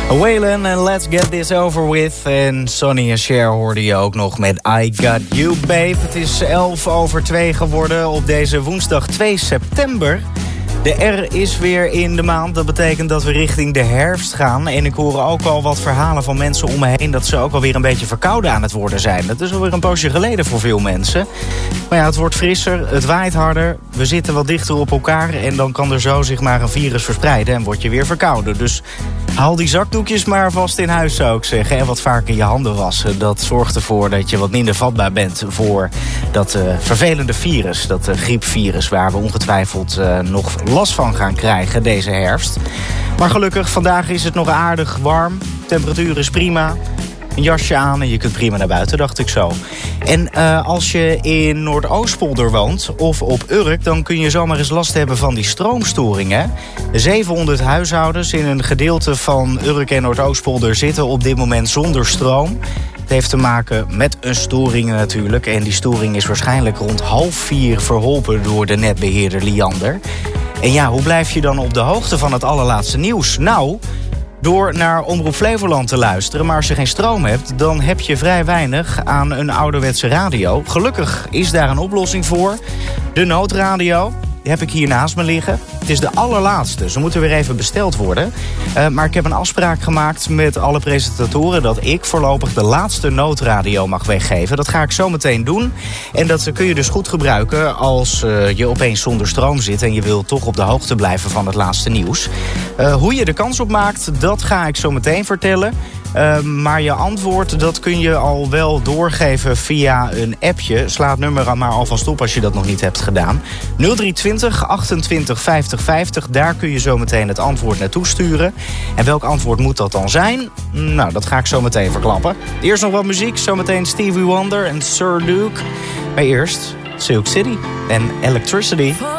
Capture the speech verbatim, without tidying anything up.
Waylon en Let's Get This Over With. En Sonny en Cher hoorde je ook nog met I Got You Babe. Het is elf over twee geworden op deze woensdag twee september. De R is weer in de maand. Dat betekent dat we richting de herfst gaan. En ik hoor ook al wat verhalen van mensen om me heen dat ze ook alweer een beetje verkouden aan het worden zijn. Dat is alweer een poosje geleden voor veel mensen. Maar ja, het wordt frisser, het waait harder. We zitten wat dichter op elkaar en dan kan er zo zich maar een virus verspreiden en word je weer verkouden. Dus haal die zakdoekjes maar vast in huis, zou ik zeggen. En wat vaker je handen wassen. Dat zorgt ervoor dat je wat minder vatbaar bent voor dat uh, vervelende virus. Dat uh, griepvirus waar we ongetwijfeld uh, nog last van gaan krijgen deze herfst. Maar gelukkig, vandaag is het nog aardig warm. Temperatuur is prima. Een jasje aan en je kunt prima naar buiten, dacht ik zo. En uh, als je in Noordoostpolder woont of op Urk, dan kun je zomaar eens last hebben van die stroomstoringen. zevenhonderd huishoudens in een gedeelte van Urk en Noordoostpolder zitten op dit moment zonder stroom. Het heeft te maken met een storing natuurlijk. En die storing is waarschijnlijk rond half vier verholpen door de netbeheerder Liander. En ja, hoe blijf je dan op de hoogte van het allerlaatste nieuws? Nou, door naar Omroep Flevoland te luisteren. Maar als je geen stroom hebt, dan heb je vrij weinig aan een ouderwetse radio. Gelukkig is daar een oplossing voor. De noodradio. Die heb ik hier naast me liggen. Het is de allerlaatste. Ze moeten weer even besteld worden. Uh, maar ik heb een afspraak gemaakt met alle presentatoren dat ik voorlopig de laatste noodradio mag weggeven. Dat ga ik zo meteen doen. En dat kun je dus goed gebruiken als uh, je opeens zonder stroom zit en je wil toch op de hoogte blijven van het laatste nieuws. Uh, hoe je de kans op maakt, dat ga ik zo meteen vertellen. Uh, maar je antwoord, dat kun je al wel doorgeven via een appje. Sla het nummer maar alvast op als je dat nog niet hebt gedaan. nul drie twintig achtentwintig vijftig vijftig, daar kun je zo meteen het antwoord naartoe sturen. En welk antwoord moet dat dan zijn? Nou, dat ga ik zo meteen verklappen. Eerst nog wat muziek, zometeen Stevie Wonder en Sir Duke. Maar eerst Silk City en Electricity.